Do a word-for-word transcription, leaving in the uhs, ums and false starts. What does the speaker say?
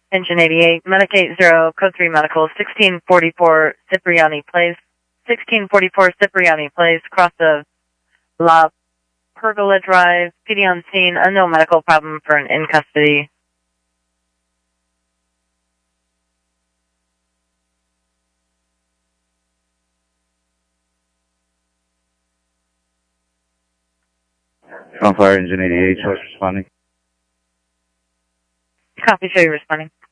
Engine eighty-eight, Medic eight zero, Code three Medical, sixteen forty-four Cipriani Place, sixteen forty-four Cipriani Place, across the La Pergola Drive, P D on scene, unknown medical problem for an in custody. On fire, engine eighty-eight, show us responding. Copy, show you responding.